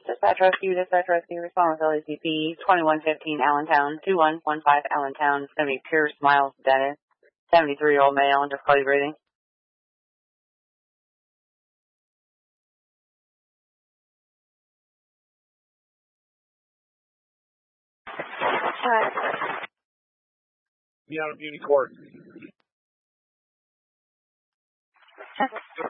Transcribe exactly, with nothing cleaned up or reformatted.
Dispatch Rescue, Dispatch Rescue, respond with L A C P, twenty-one fifteen Allentown, two one one five Allentown. It's going to be Pierce Miles Dennis, seventy-three-year-old male, difficulty breathing. Hi. Be on a beauty court.